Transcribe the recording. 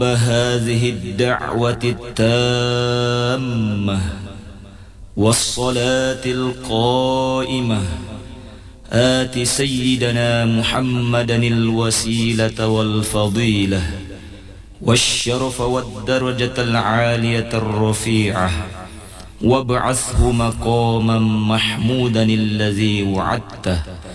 هذه الدعوة التامة والصلاة القائمة آت سيدنا محمدا الوسيلة والفضيلة والشرف والدرجة العالية الرفيعة وابعثه مقاما محمودا الذي وعدته